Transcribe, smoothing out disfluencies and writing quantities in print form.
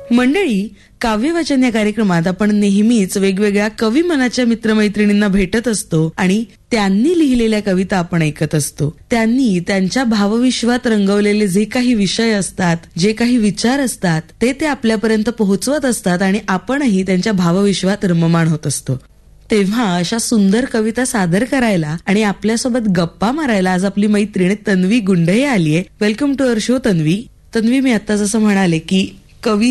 मंडळी, काव्यवाचन या कार्यक्रमात आपण नेहमीच वेगवेगळ्या कवी मनाच्या मित्रमैत्रिणींना भेटत असतो आणि त्यांनी लिहिलेल्या कविता आपण ऐकत असतो. त्यांनी त्यांच्या भावविश्वात रंगवलेले जे काही विषय असतात, जे काही विचार असतात, ते आपल्यापर्यंत पोहोचवत असतात आणि आपणही त्यांच्या भावविश्वात रममाण होत असतो. तेव्हा अशा सुंदर कविता सादर करायला आणि आपल्यासोबत गप्पा मारायला आज आपली मैत्रीण तन्वी गुंडे आलीये. Welcome to our show Tanvi. मी आता जसं म्हणाले की कवी